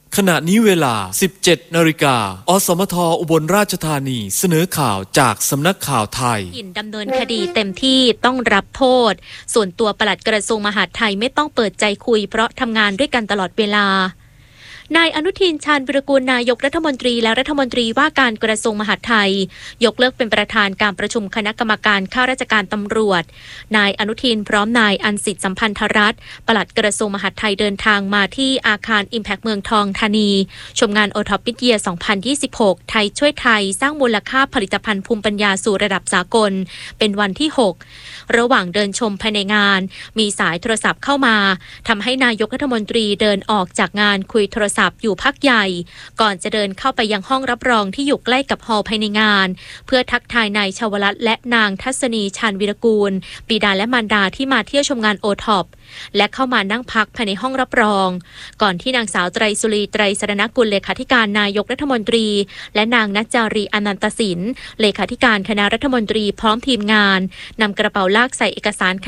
ขณะนี้เวลา 17 นาฬิกาอสมทอุบลราชธานีเสนอข่าวจากสำนักข่าวไทยดำเนินคดีเต็มที่ต้องรับโทษส่วนตัวปลัดกระทรวงมหาดไทยไม่ต้องเปิดใจคุยเพราะทำงานด้วยกันตลอดเวลานายอนุทินชาญวิรากูลนายกรัฐมนตรีและรัฐมนตรีว่าการกระทรวงมหาดไทยยกเลิกเป็นประธานการประชุมคณะกรรมการข้าราชการตำรวจนายอนุทินพร้อมนายอันสิทธิ์สัมพันธรัตน์ปลัดกระทรวงมหาดไทยเดินทางมาที่อาคาร Impact เมืองทองธานีชมงาน OTOP Mid Year 2026 ไทยช่วยไทยสร้างมูลค่าผลิตภัณฑ์ภูมิปัญญาสู่ระดับสากลเป็นวันที่ 6 ระหว่างเดินชมภายในงานมีสายโทรศัพท์เข้ามาทำให้นายกรัฐมนตรีเดินออกจากงานคุยโทรศัพท์อยู่พักใหญ่ก่อนจะเดินเข้าไปยังห้องรับรองที่อยู่ใกล้กับฮอลล์ภายในงานเพื่อทักทายนายชวรัตน์และนางทัศนีชาญวิรากูลบิดาและมารดาที่มาเที่ยวชมงานโอท็อปและเข้ามานั่งพักภายในห้องรับรองก่อนที่นางสาวไตรสุรีไตรสรณกุลเลขาธิการนายกรัฐมนตรีและนางณจารีอนันตสินเลขาธิการคณะรัฐมนตรีพร้อมทีมงานนำกระเป๋าลากใส่เอกสาร